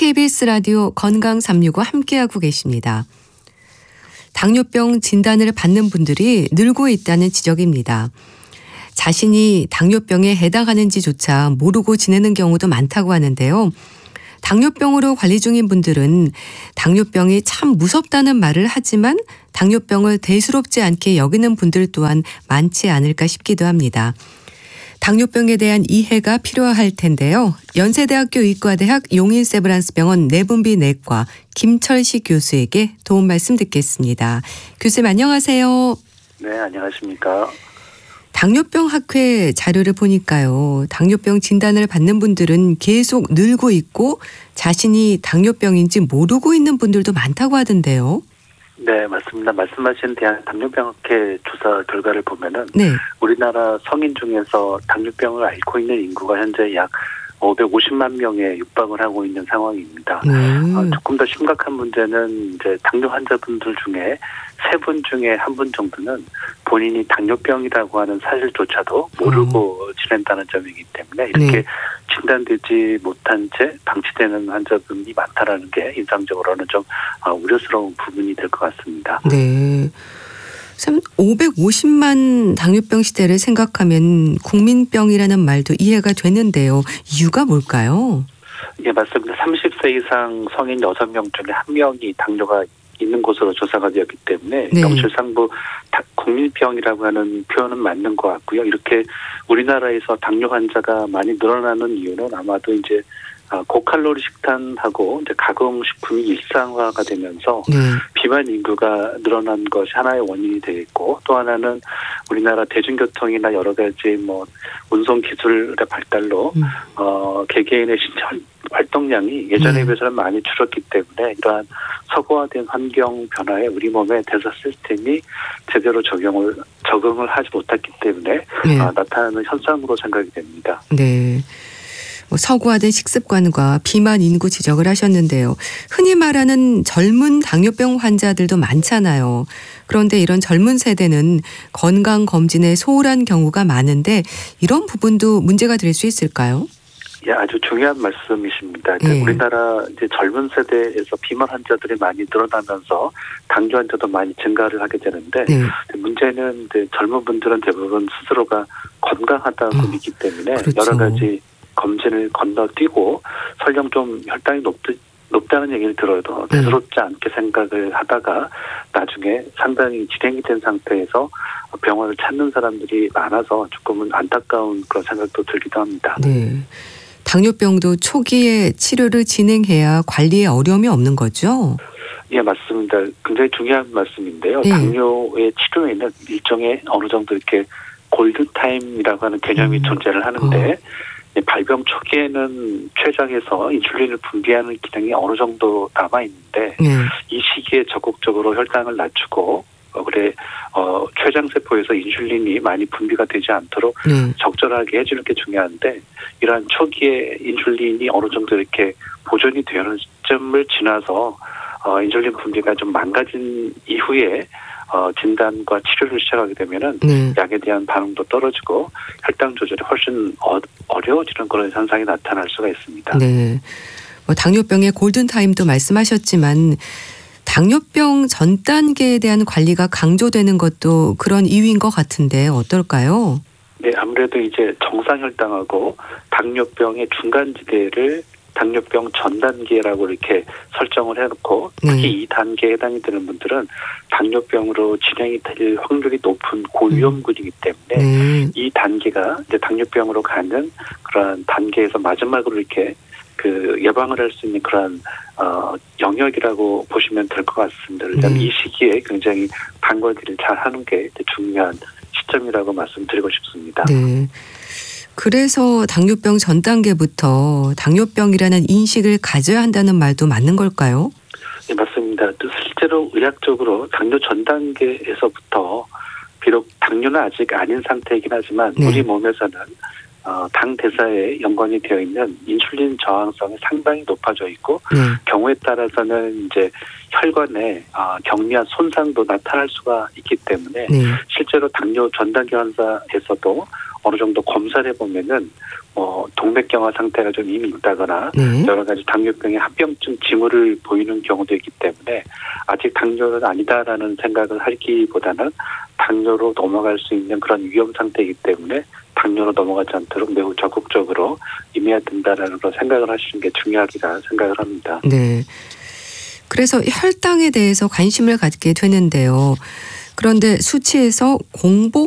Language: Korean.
KBS 라디오 건강 365 함께하고 계십니다. 당뇨병 진단을 받는 분들이 늘고 있다는 지적입니다. 자신이 당뇨병에 해당하는지조차 모르고 지내는 경우도 많다고 하는데요. 당뇨병으로 관리 중인 분들은 당뇨병이 참 무섭다는 말을 하지만 당뇨병을 대수롭지 않게 여기는 분들 또한 많지 않을까 싶기도 합니다. 당뇨병에 대한 이해가 필요할 텐데요. 연세대학교 의과대학 용인세브란스병원 내분비내과 김철식 교수에게 도움 말씀 듣겠습니다. 교수님 안녕하세요. 네, 안녕하십니까. 당뇨병 학회 자료를 보니까요. 당뇨병 진단을 받는 분들은 계속 늘고 있고 자신이 당뇨병인지 모르고 있는 분들도 많다고 하던데요. 네, 맞습니다. 말씀하신 대한당뇨병학회 조사 결과를 보면은 네. 우리나라 성인 중에서 당뇨병을 앓고 있는 인구가 현재 약 550만 명에 육박을 하고 있는 상황입니다. 조금 더 심각한 문제는 이제 당뇨 환자분들 중에 3분 중에 1분 정도는 본인이 당뇨병이라고 하는 사실조차도 모르고 지낸다는 점이기 때문에 이렇게 진단되지 못한 채 방치되는 환자분이 많다라는 게 인상적으로는 좀 우려스러운 부분이 될 것 같습니다. 네. 참 550만 당뇨병 시대를 생각하면 국민병이라는 말도 이해가 되는데요. 이유가 뭘까요? 예, 맞습니다. 30세 이상 성인 6명 중에 1명이 당뇨가 있는 곳으로 조사가 되었기 때문에 명실상부 국민병이라고 하는 표현은 맞는 것 같고요. 이렇게 우리나라에서 당뇨 환자가 많이 늘어나는 이유는 아마도 이제 고칼로리 식단하고 이제 가공식품이 일상화가 되면서 비만 인구가 늘어난 것이 하나의 원인이 되겠고, 또 하나는 우리나라 대중교통이나 여러 가지 운송 기술의 발달로 개개인의 신체 활동량이 예전에 비해서는 많이 줄었기 때문에 이러한 서구화된 환경 변화에 우리 몸의 대사 시스템이 제대로 적응을 하지 못했기 때문에 나타나는 현상으로 생각이 됩니다. 네. 서구화된 식습관과 비만 인구 지적을 하셨는데요. 흔히 말하는 젊은 당뇨병 환자들도 많잖아요. 그런데 이런 젊은 세대는 건강검진에 소홀한 경우가 많은데 이런 부분도 문제가 될 수 있을까요? 예, 아주 중요한 말씀이십니다. 우리나라 이제 젊은 세대에서 비만 환자들이 많이 늘어나면서 당뇨 환자도 많이 증가를 하게 되는데 문제는 이제 젊은 분들은 대부분 스스로가 건강하다고 믿기 때문에 여러 가지 검진을 건너뛰고 설령 좀 혈당이 높다는 얘기를 들어도 대수롭지 않게 생각을 하다가 나중에 상당히 진행이 된 상태에서 병원을 찾는 사람들이 많아서 조금은 안타까운 그런 생각도 들기도 합니다. 네. 당뇨병도 초기에 치료를 진행해야 관리에 어려움이 없는 거죠? 예, 맞습니다. 굉장히 중요한 말씀인데요. 당뇨의 치료에는 일종의 어느 정도 이렇게 골든타임이라고 하는 개념이 존재를 하는데 발병 초기에는 췌장에서 인슐린을 분비하는 기능이 어느 정도 남아있는데 이 시기에 적극적으로 혈당을 낮추고 췌장세포에서 인슐린이 많이 분비가 되지 않도록 적절하게 해주는 게 중요한데 이러한 초기에 인슐린이 어느 정도 이렇게 보존이 되는 시점을 지나서 인슐린 분비가 좀 망가진 이후에 진단과 치료를 시작하게 되면은 약에 대한 반응도 떨어지고 혈당 조절이 훨씬 어려워지는 그런 현상이 나타날 수가 있습니다. 네. 당뇨병의 골든타임도 말씀하셨지만 당뇨병 전 단계에 대한 관리가 강조되는 것도 그런 이유인 것 같은데 어떨까요? 네, 아무래도 이제 정상 혈당하고 당뇨병의 중간지대를 당뇨병 전 단계라고 이렇게 설정을 해놓고 특히 이 단계에 해당이 되는 분들은 당뇨병으로 진행이 될 확률이 높은 고위험군이기 때문에 이 단계가 이제 당뇨병으로 가는 그러한 단계에서 마지막으로 이렇게 예방을 할 수 있는 그러한 영역이라고 보시면 될 것 같습니다. 일단 이 시기에 굉장히 방관리를 잘 하는 게 중요한 시점이라고 말씀드리고 싶습니다. 네. 그래서 당뇨병 전 단계부터 당뇨병이라는 인식을 가져야 한다는 말도 맞는 걸까요? 네, 맞습니다. 실제로 의학적으로 당뇨 전 단계에서부터 비록 당뇨는 아직 아닌 상태이긴 하지만 우리 몸에서는 당 대사에 연관이 되어 있는 인슐린 저항성이 상당히 높아져 있고 경우에 따라서는 이제 혈관에 경미한 손상도 나타날 수가 있기 때문에 실제로 당뇨 전 단계 환자에서도 어느 정도 검사를 해보면은 동맥경화 상태가 좀 이미 있다거나 네. 여러 가지 당뇨병의 합병증 징후를 보이는 경우도 있기 때문에 아직 당뇨는 아니다라는 생각을 하기보다는 당뇨로 넘어갈 수 있는 그런 위험 상태이기 때문에 당뇨로 넘어가지 않도록 매우 적극적으로 임해야 된다라는 걸 생각을 하시는 게 중요하리라 생각을 합니다. 네. 그래서 혈당에 대해서 관심을 갖게 되는데요. 그런데 수치에서 공복